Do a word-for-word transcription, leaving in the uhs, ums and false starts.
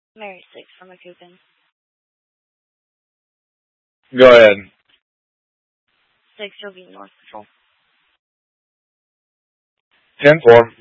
Mary six from Macoupin. Go ahead. Six, you'll be North Patrol. ten four.